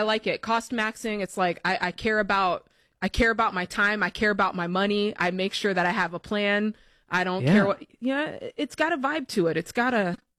I like it. Cost maxing. It's like, I care about my time. I care about my money. I make sure that I have a plan. I don't care what, it's got a vibe to it. It's got a